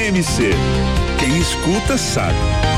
TMC. Quem escuta sabe.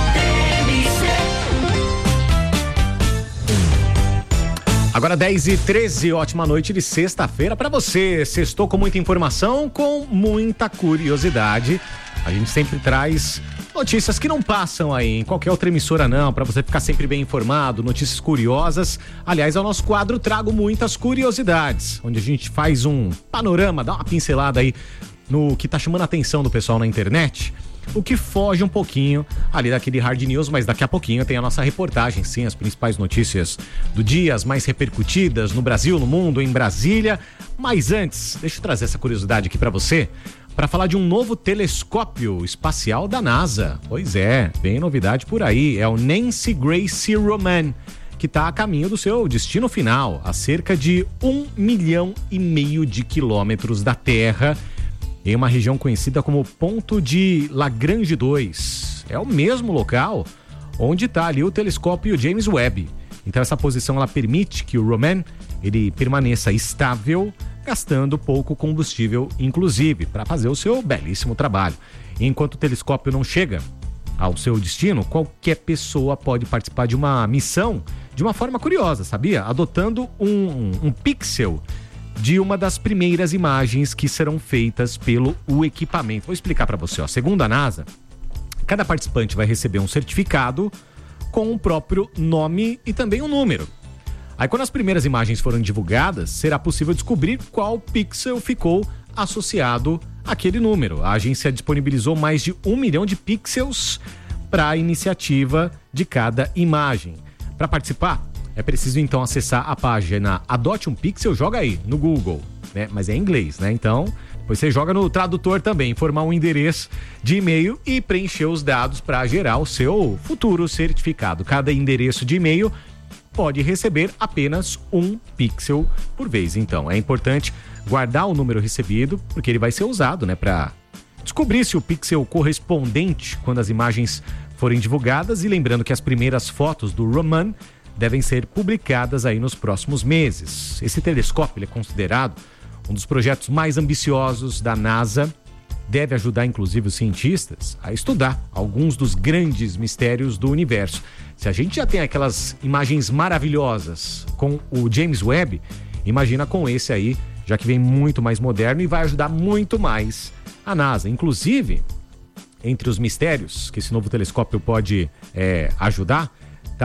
Agora 10h13, ótima noite de sexta-feira para você. Sextou com muita informação, com muita curiosidade. A gente sempre traz notícias que não passam aí em qualquer outra emissora não, para você ficar sempre bem informado, notícias curiosas. Aliás, é o nosso quadro Trago Muitas Curiosidades, onde a gente faz um panorama, dá uma pincelada aí no que tá chamando a atenção do pessoal na internet. O que foge um pouquinho ali daquele hard news, mas daqui a pouquinho tem a nossa reportagem, sim, as principais notícias do dia, as mais repercutidas no Brasil, no mundo, em Brasília. Mas antes, deixa eu trazer essa curiosidade aqui pra você, para falar de um novo telescópio espacial da NASA. Pois é, vem novidade por aí, é o Nancy Grace Roman, que está a caminho do seu destino final, a cerca de 1,5 milhão de quilômetros da Terra, em uma região conhecida como Ponto de Lagrange 2. É o mesmo local onde está ali o telescópio James Webb. Então essa posição ela permite que o Roman ele permaneça estável, gastando pouco combustível, inclusive, para fazer o seu belíssimo trabalho. E enquanto o telescópio não chega ao seu destino, qualquer pessoa pode participar de uma missão de uma forma curiosa, sabia? Adotando um pixel de uma das primeiras imagens que serão feitas pelo equipamento. Vou explicar para você, ó. Segundo a NASA, cada participante vai receber um certificado com o próprio nome e também um número. Aí quando as primeiras imagens forem divulgadas, será possível descobrir qual pixel ficou associado àquele número. A agência disponibilizou mais de 1 milhão de pixels para a iniciativa de cada imagem. Para participar, é preciso então acessar a página Adote um Pixel, joga aí no Google, né? Mas é em inglês, né? Então, depois você joga no tradutor também, informar um endereço de e-mail e preencher os dados para gerar o seu futuro certificado. Cada endereço de e-mail pode receber apenas um pixel por vez. Então, é importante guardar o número recebido, porque ele vai ser usado, né, para descobrir se o pixel correspondente quando as imagens forem divulgadas. E lembrando que as primeiras fotos do Roman devem ser publicadas aí nos próximos meses. Esse telescópio ele é considerado um dos projetos mais ambiciosos da NASA. Deve ajudar, inclusive, os cientistas a estudar alguns dos grandes mistérios do universo. Se a gente já tem aquelas imagens maravilhosas com o James Webb, imagina com esse aí, já que vem muito mais moderno e vai ajudar muito mais a NASA. Inclusive, entre os mistérios que esse novo telescópio pode ajudar,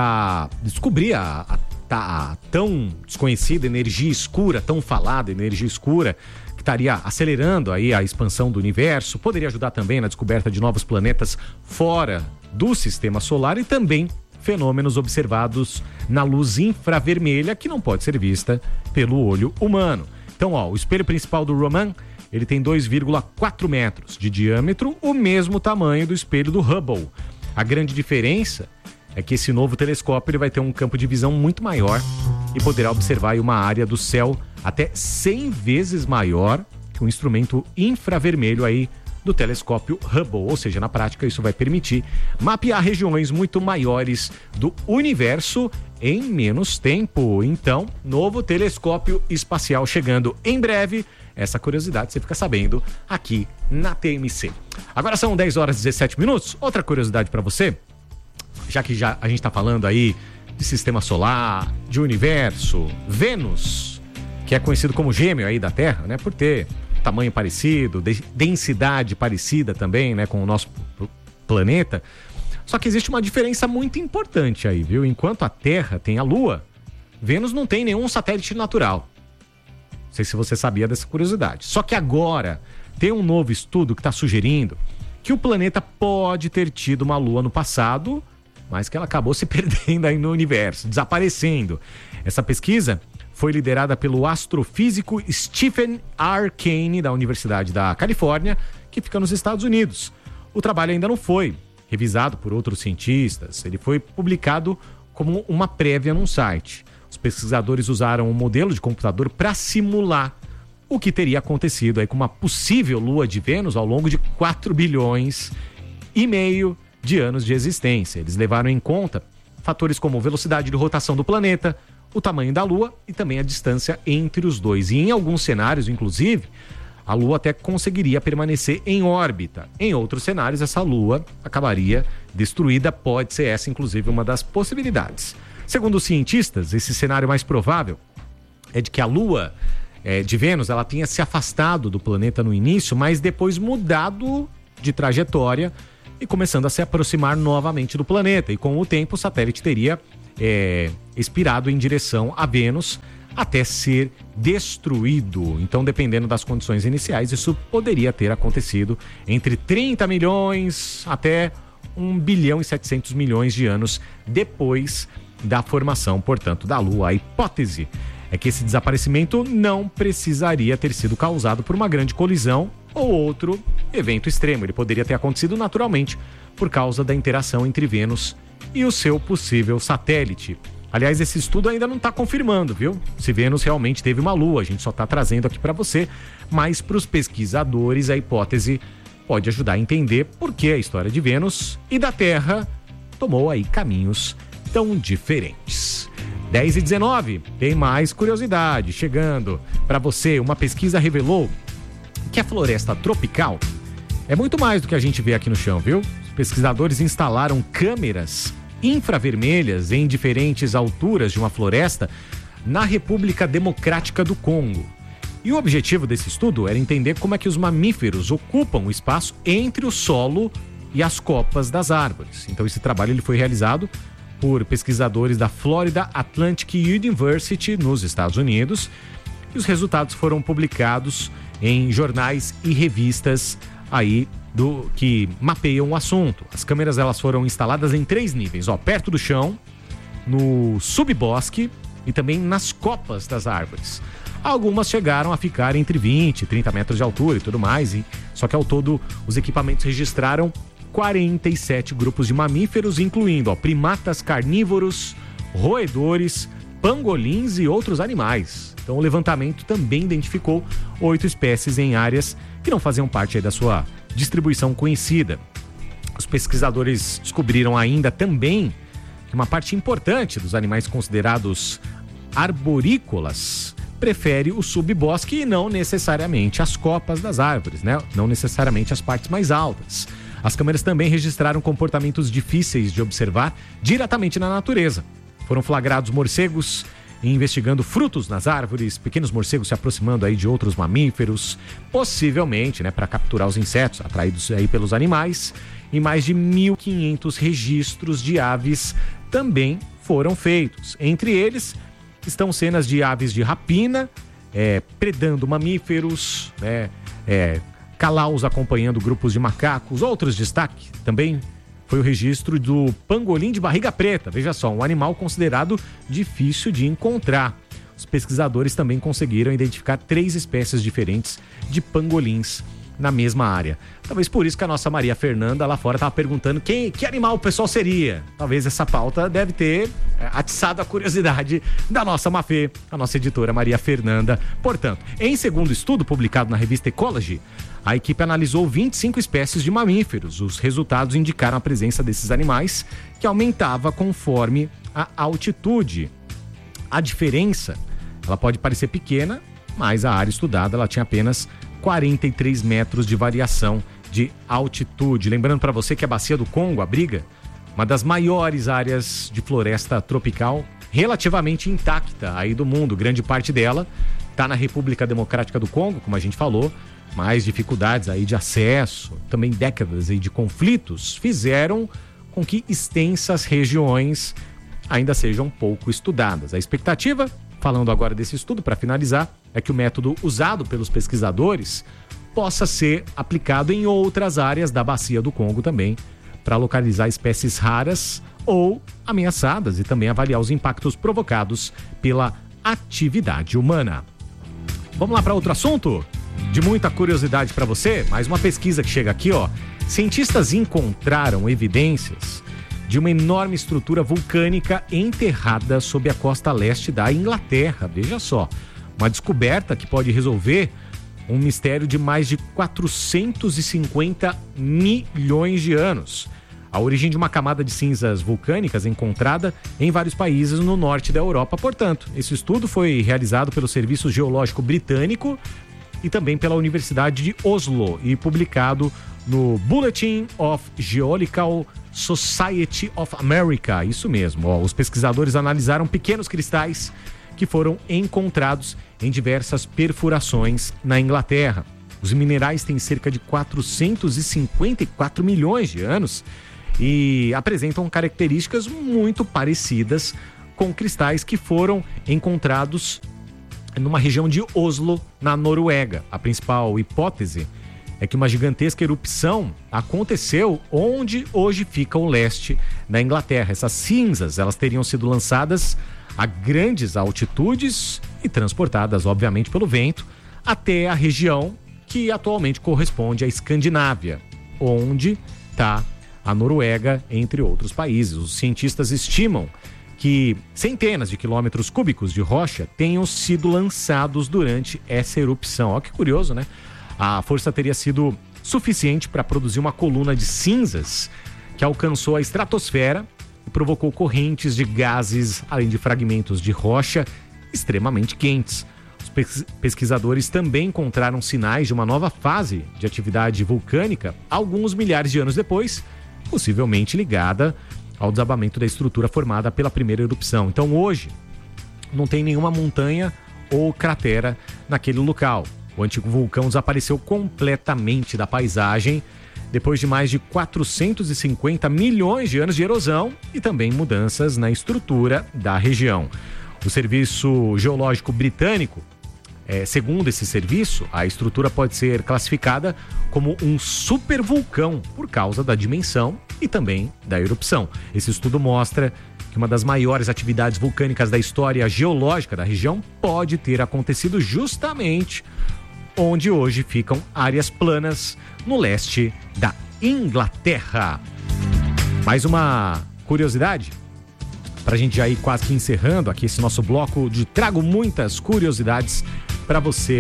descobrir a tão desconhecida energia escura, tão falada energia escura, que estaria acelerando aí a expansão do universo. Poderia ajudar também na descoberta de novos planetas fora do sistema solar e também fenômenos observados na luz infravermelha que não pode ser vista pelo olho humano. Então, ó, o espelho principal do Roman, ele tem 2,4 metros de diâmetro, o mesmo tamanho do espelho do Hubble. A grande diferença é que esse novo telescópio ele vai ter um campo de visão muito maior e poderá observar aí uma área do céu até 100 vezes maior que um instrumento infravermelho aí do telescópio Hubble. Ou seja, na prática isso vai permitir mapear regiões muito maiores do universo em menos tempo. Então, novo telescópio espacial chegando em breve. Essa curiosidade você fica sabendo aqui na TMC. Agora são 10 horas e 17 minutos. Outra curiosidade para você, já que a gente está falando aí de sistema solar, de universo, Vênus, que é conhecido como gêmeo aí da Terra, né? Por ter tamanho parecido, densidade parecida também, né? Com o nosso planeta. Só que existe uma diferença muito importante aí, viu? Enquanto a Terra tem a Lua, Vênus não tem nenhum satélite natural. Não sei se você sabia dessa curiosidade. Só que agora tem um novo estudo que está sugerindo que o planeta pode ter tido uma Lua no passado, mas que ela acabou se perdendo aí no universo, desaparecendo. Essa pesquisa foi liderada pelo astrofísico Stephen R. Kane, da Universidade da Califórnia, que fica nos Estados Unidos. O trabalho ainda não foi revisado por outros cientistas, ele foi publicado como uma prévia num site. Os pesquisadores usaram um modelo de computador para simular o que teria acontecido aí com uma possível lua de Vênus ao longo de 4 bilhões e meio de anos de existência. Eles levaram em conta fatores como velocidade de rotação do planeta, o tamanho da Lua e também a distância entre os dois. E em alguns cenários, inclusive, a Lua até conseguiria permanecer em órbita. Em outros cenários, essa Lua acabaria destruída, pode ser essa, inclusive, uma das possibilidades. Segundo os cientistas, esse cenário mais provável é de que a Lua de Vênus ela tenha se afastado do planeta no início, mas depois mudado de trajetória e começando a se aproximar novamente do planeta. E com o tempo, o satélite teria expirado em direção a Vênus até ser destruído. Então, dependendo das condições iniciais, isso poderia ter acontecido entre 30 milhões até 1 bilhão e 700 milhões de anos depois da formação, portanto, da Lua. A hipótese é que esse desaparecimento não precisaria ter sido causado por uma grande colisão ou outro evento extremo. Ele poderia ter acontecido naturalmente por causa da interação entre Vênus e o seu possível satélite. Aliás, esse estudo ainda não está confirmando, viu? Se Vênus realmente teve uma lua, a gente só está trazendo aqui para você, mas para os pesquisadores a hipótese pode ajudar a entender por que a história de Vênus e da Terra tomou aí caminhos tão diferentes. 10h19, tem mais curiosidade chegando para você. Uma pesquisa revelou que a floresta tropical é muito mais do que a gente vê aqui no chão, viu? Os pesquisadores instalaram câmeras infravermelhas em diferentes alturas de uma floresta na República Democrática do Congo. E o objetivo desse estudo era entender como é que os mamíferos ocupam o espaço entre o solo e as copas das árvores. Então esse trabalho ele foi realizado por pesquisadores da Florida Atlantic University, nos Estados Unidos, e os resultados foram publicados em jornais e revistas aí que mapeiam o assunto. As câmeras elas foram instaladas em 3 níveis, perto do chão, no subbosque e também nas copas das árvores. Algumas chegaram a ficar entre 20 e 30 metros de altura e tudo mais, só que ao todo os equipamentos registraram 47 grupos de mamíferos, incluindo primatas carnívoros, roedores, pangolins e outros animais. Então o levantamento também identificou 8 espécies em áreas que não faziam parte aí da sua distribuição conhecida. Os pesquisadores descobriram ainda também que uma parte importante dos animais considerados arborícolas prefere o subbosque e não necessariamente as copas das árvores, né? Não necessariamente as partes mais altas. As câmeras também registraram comportamentos difíceis de observar diretamente na natureza. Foram flagrados morcegos investigando frutos nas árvores, pequenos morcegos se aproximando aí de outros mamíferos, possivelmente, né, para capturar os insetos atraídos aí pelos animais. E mais de 1.500 registros de aves também foram feitos. Entre eles estão cenas de aves de rapina, predando mamíferos, calaus acompanhando grupos de macacos. Outros destaques também foi o registro do pangolim de barriga preta. Veja só, um animal considerado difícil de encontrar. Os pesquisadores também conseguiram identificar 3 espécies diferentes de pangolins na mesma área. Talvez por isso que a nossa Maria Fernanda lá fora estava perguntando que animal o pessoal seria. Talvez essa pauta deve ter atiçado a curiosidade da nossa Mafê, a nossa editora Maria Fernanda. Portanto, em segundo estudo publicado na revista Ecology, a equipe analisou 25 espécies de mamíferos. Os resultados indicaram a presença desses animais, que aumentava conforme a altitude. A diferença, ela pode parecer pequena, mas a área estudada ela tinha apenas 43 metros de variação de altitude. Lembrando para você que a Bacia do Congo abriga uma das maiores áreas de floresta tropical relativamente intacta aí do mundo. Grande parte dela está na República Democrática do Congo, como a gente falou. Mais dificuldades aí de acesso, também décadas aí de conflitos, fizeram com que extensas regiões ainda sejam pouco estudadas. A expectativa, falando agora desse estudo para finalizar, é que o método usado pelos pesquisadores possa ser aplicado em outras áreas da Bacia do Congo também, para localizar espécies raras ou ameaçadas e também avaliar os impactos provocados pela atividade humana. Vamos lá para outro assunto? De muita curiosidade para você, mais uma pesquisa que chega aqui, Cientistas encontraram evidências de uma enorme estrutura vulcânica enterrada sob a costa leste da Inglaterra. Veja só, uma descoberta que pode resolver um mistério de mais de 450 milhões de anos. A origem de uma camada de cinzas vulcânicas encontrada em vários países no norte da Europa. Portanto, esse estudo foi realizado pelo Serviço Geológico Britânico e também pela Universidade de Oslo e publicado no Bulletin of Geological Society of America. Isso mesmo, os pesquisadores analisaram pequenos cristais que foram encontrados em diversas perfurações na Inglaterra. Os minerais têm cerca de 454 milhões de anos e apresentam características muito parecidas com cristais que foram encontrados numa região de Oslo, na Noruega. A principal hipótese é que uma gigantesca erupção aconteceu onde hoje fica o leste da Inglaterra. Essas cinzas, elas teriam sido lançadas a grandes altitudes e transportadas, obviamente, pelo vento até a região que atualmente corresponde à Escandinávia, onde está a Noruega, entre outros países. Os cientistas estimam que centenas de quilômetros cúbicos de rocha tenham sido lançados durante essa erupção. Olha que curioso, né? A força teria sido suficiente para produzir uma coluna de cinzas que alcançou a estratosfera e provocou correntes de gases, além de fragmentos de rocha extremamente quentes. Os pesquisadores também encontraram sinais de uma nova fase de atividade vulcânica alguns milhares de anos depois, possivelmente ligada ao desabamento da estrutura formada pela primeira erupção. Então hoje não tem nenhuma montanha ou cratera naquele local. O antigo vulcão desapareceu completamente da paisagem depois de mais de 450 milhões de anos de erosão e também mudanças na estrutura da região. O Serviço Geológico Britânico, segundo esse serviço, a estrutura pode ser classificada como um supervulcão por causa da dimensão e também da erupção. Esse estudo mostra que uma das maiores atividades vulcânicas da história geológica da região pode ter acontecido justamente onde hoje ficam áreas planas no leste da Inglaterra. Mais uma curiosidade, para a gente já ir quase que encerrando aqui esse nosso bloco de trago muitas curiosidades para você,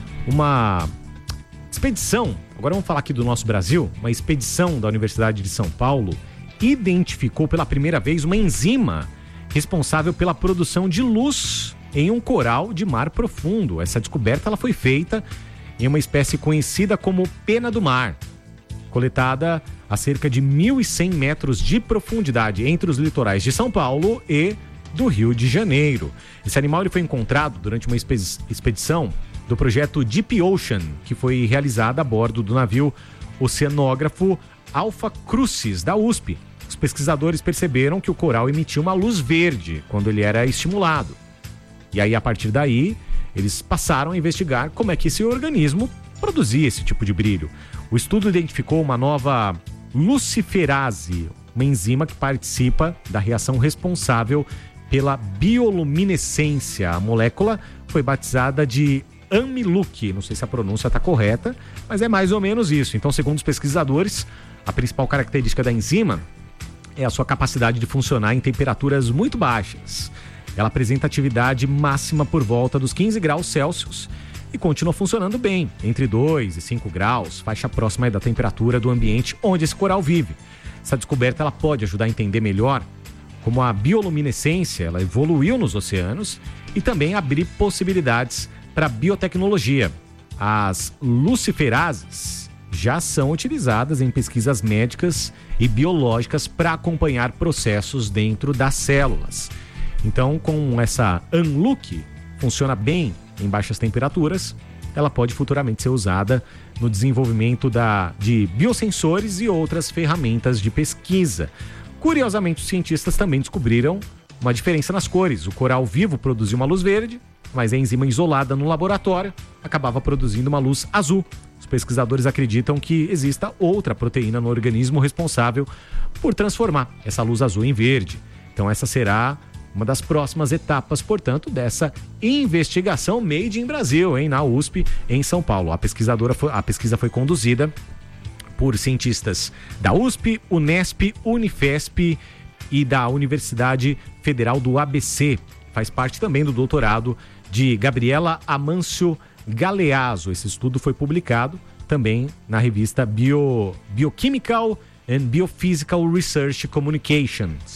uma expedição, agora vamos falar aqui do nosso Brasil, uma expedição da Universidade de São Paulo identificou pela primeira vez uma enzima responsável pela produção de luz em um coral de mar profundo. Essa descoberta ela foi feita em uma espécie conhecida como pena do mar, coletada a cerca de 1.100 metros de profundidade entre os litorais de São Paulo e do Rio de Janeiro. Esse animal ele foi encontrado durante uma expedição do projeto Deep Ocean, que foi realizada a bordo do navio oceanógrafo Alpha Crucis, da USP. Os pesquisadores perceberam que o coral emitia uma luz verde quando ele era estimulado. E aí, a partir daí, eles passaram a investigar como é que esse organismo produzia esse tipo de brilho. O estudo identificou uma nova luciferase, uma enzima que participa da reação responsável pela bioluminescência. A molécula foi batizada de Amiluk, não sei se a pronúncia está correta, mas é mais ou menos isso. Então, segundo os pesquisadores, a principal característica da enzima é a sua capacidade de funcionar em temperaturas muito baixas. Ela apresenta atividade máxima por volta dos 15 graus Celsius e continua funcionando bem, entre 2 e 5 graus, faixa próxima da temperatura do ambiente onde esse coral vive. Essa descoberta ela pode ajudar a entender melhor como a bioluminescência ela evoluiu nos oceanos e também abrir possibilidades para a biotecnologia. As luciferases já são utilizadas em pesquisas médicas e biológicas para acompanhar processos dentro das células. Então, com essa Amiluk, funciona bem em baixas temperaturas, ela pode futuramente ser usada no desenvolvimento de biosensores e outras ferramentas de pesquisa. Curiosamente, os cientistas também descobriram uma diferença nas cores. O coral vivo produzia uma luz verde, mas a enzima isolada no laboratório acabava produzindo uma luz azul. Os pesquisadores acreditam que exista outra proteína no organismo responsável por transformar essa luz azul em verde. Então essa será uma das próximas etapas, portanto, dessa investigação Made in Brasil, na USP, em São Paulo. A pesquisa foi conduzida por cientistas da USP, Unesp, Unifesp e da Universidade Federal do ABC. Faz parte também do doutorado de Gabriela Amâncio Galeazzo. Esse estudo foi publicado também na revista Biochemical and Biophysical Research Communications.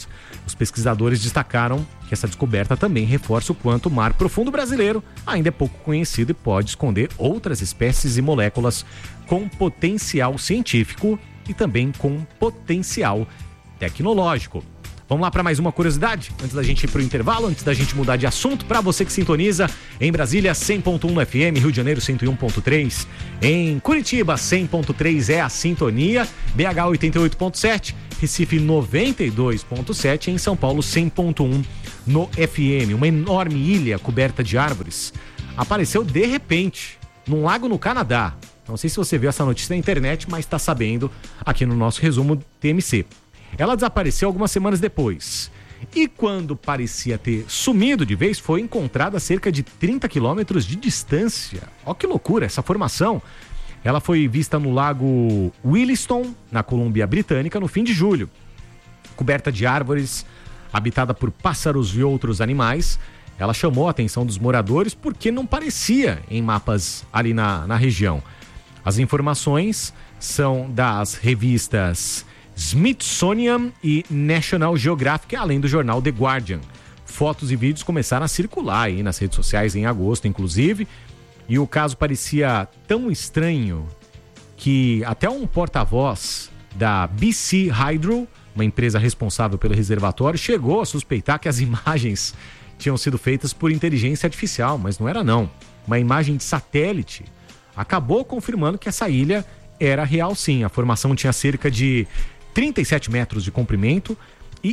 Os pesquisadores destacaram que essa descoberta também reforça o quanto o mar profundo brasileiro ainda é pouco conhecido e pode esconder outras espécies e moléculas com potencial científico e também com potencial tecnológico. Vamos lá para mais uma curiosidade, antes da gente ir para o intervalo, antes da gente mudar de assunto, para você que sintoniza em Brasília 100.1 FM, Rio de Janeiro 101.3, em Curitiba 100.3 é a sintonia, BH 88.7, Recife 92.7, em São Paulo 100.1 no FM. Uma enorme ilha coberta de árvores apareceu de repente num lago no Canadá. Não sei se você viu essa notícia na internet, mas está sabendo aqui no nosso resumo TMC. Ela desapareceu algumas semanas depois. E quando parecia ter sumido de vez, foi encontrada a cerca de 30 quilômetros de distância. Ó que loucura essa formação. Ela foi vista no lago Williston, na Colômbia Britânica, no fim de julho. Coberta de árvores, habitada por pássaros e outros animais, ela chamou a atenção dos moradores porque não parecia em mapas ali na região. As informações são das revistas Smithsonian e National Geographic, além do jornal The Guardian. Fotos e vídeos começaram a circular aí nas redes sociais em agosto, inclusive, e o caso parecia tão estranho que até um porta-voz da BC Hydro, uma empresa responsável pelo reservatório, chegou a suspeitar que as imagens tinham sido feitas por inteligência artificial, mas não era não. Uma imagem de satélite acabou confirmando que essa ilha era real sim. A formação tinha cerca de 37 metros de comprimento e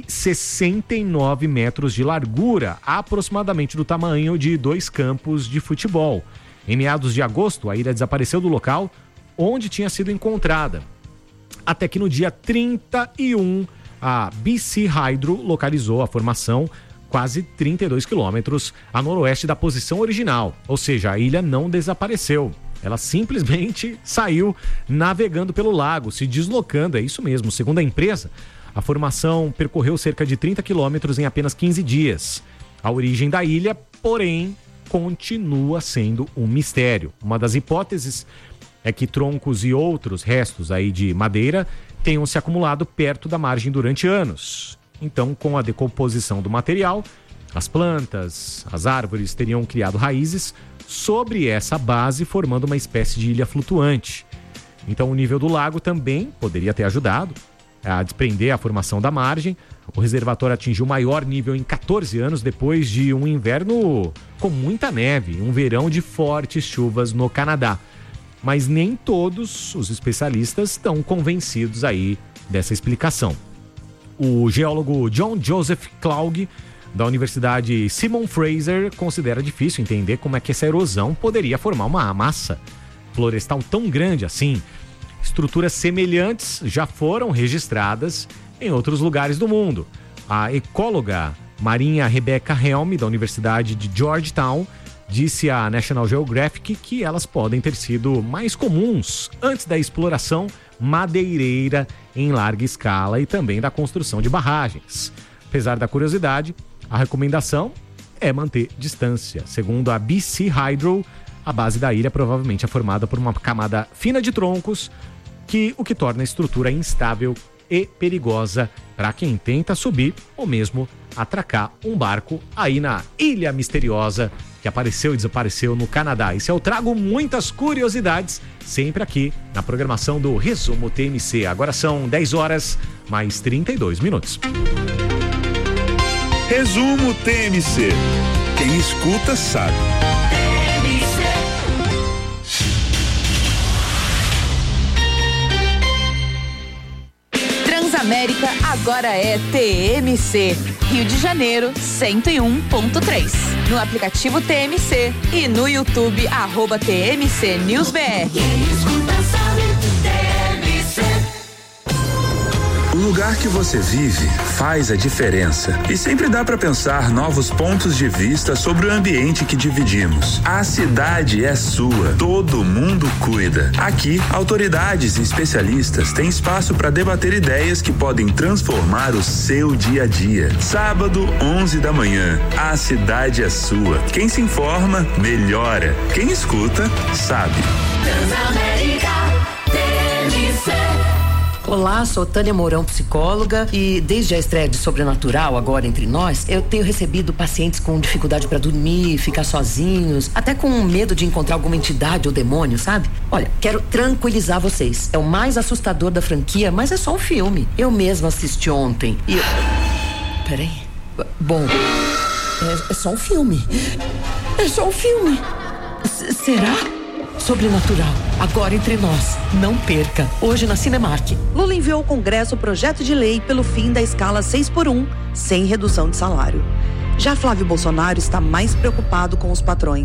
69 metros de largura, aproximadamente do tamanho de 2 campos de futebol. Em meados de agosto, a ilha desapareceu do local onde tinha sido encontrada. Até que no dia 31, a BC Hydro localizou a formação quase 32 quilômetros a noroeste da posição original. Ou seja, a ilha não desapareceu. Ela simplesmente saiu navegando pelo lago, se deslocando, é isso mesmo. Segundo a empresa, a formação percorreu cerca de 30 quilômetros em apenas 15 dias. A origem da ilha, porém, continua sendo um mistério. Uma das hipóteses é que troncos e outros restos aí de madeira tenham se acumulado perto da margem durante anos. Então, com a decomposição do material, as plantas, as árvores teriam criado raízes sobre essa base, formando uma espécie de ilha flutuante. Então o nível do lago também poderia ter ajudado a desprender a formação da margem. O reservatório atingiu o maior nível em 14 anos depois de um inverno com muita neve, um verão de fortes chuvas no Canadá. Mas nem todos os especialistas estão convencidos aí dessa explicação. O geólogo John Joseph Claugue, da Universidade Simon Fraser, considera difícil entender como é que essa erosão poderia formar uma massa florestal tão grande assim. Estruturas semelhantes já foram registradas em outros lugares do mundo. A ecóloga marinha Rebecca Helm, da Universidade de Georgetown, disse à National Geographic que elas podem ter sido mais comuns antes da exploração madeireira em larga escala e também da construção de barragens. Apesar da curiosidade, a recomendação é manter distância. Segundo a BC Hydro, a base da ilha provavelmente é formada por uma camada fina de troncos, o que torna a estrutura instável e perigosa para quem tenta subir ou mesmo atracar um barco aí na Ilha Misteriosa que apareceu e desapareceu no Canadá. Isso eu trago muitas curiosidades sempre aqui na programação do Resumo TMC. Agora são 10 horas mais 32 minutos. Resumo TMC. Quem escuta sabe. Transamérica agora é TMC. Rio de Janeiro 101.3. No aplicativo TMC e no YouTube @TMC NewsBR. O lugar que você vive faz a diferença e sempre dá para pensar novos pontos de vista sobre o ambiente que dividimos. A cidade é sua, todo mundo cuida. Aqui, autoridades e especialistas têm espaço para debater ideias que podem transformar o seu dia a dia. Sábado, 11 da manhã, a cidade é sua. Quem se informa, melhora. Quem escuta, sabe. Transamérica, TMC. Olá, sou Tânia Mourão, psicóloga, e desde a estreia de Sobrenatural, agora entre nós, eu tenho recebido pacientes com dificuldade para dormir, ficar sozinhos, até com medo de encontrar alguma entidade ou demônio, sabe? Olha, quero tranquilizar vocês. É o mais assustador da franquia, mas é só um filme. Eu mesma assisti ontem e... Peraí. Bom, é só um filme. É só um filme. Será? Sobrenatural, agora entre nós. Não perca, hoje na Cinemark. Lula enviou ao Congresso o projeto de lei pelo fim da escala 6x1, sem redução de salário. Já Flávio Bolsonaro está mais preocupado com os patrões.